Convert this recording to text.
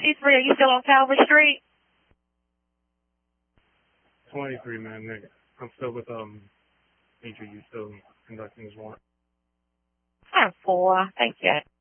23, are you still on Calvert Street? 23, man, nigga. I'm still with, Major. You still conducting his warrant. 4. Thank you.